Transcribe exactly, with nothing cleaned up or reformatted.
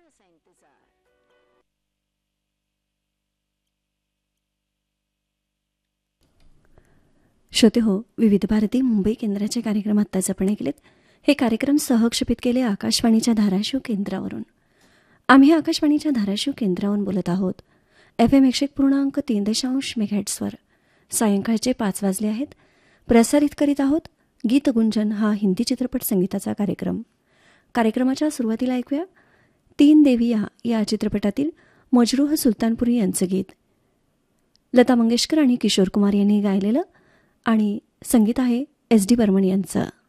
श्रोते हो, विविध भारती मुंबई केंद्राचे कार्यक्रम आत्ताच आपण ऐकलेत. हे कार्यक्रम सहक्षेपित केले आकाशवाणीच्या धाराशिव केंद्रावरून. आम्ही आकाशवाणीच्या धाराशिव केंद्रावरून बोलत आहोत. एफ एम एकशे पूर्णांक तीन दशांश मेगाहर्ट्झवर. सायंकाळचे पाच वाजले आहेत. प्रसारित करीत आहोत गीतगुंजन हा हिंदी चित्रपट संगीताचा कार्यक्रम. कार्यक्रमाच्या सुरुवातीला ऐकूया तीन देविया या चित्रपटातील मजरूह सुलतानपुरी यांचं गीत. लता मंगेशकर आणि किशोर कुमार यांनी गायलेलं आणि संगीत आहे एस डी बर्मन यांचं.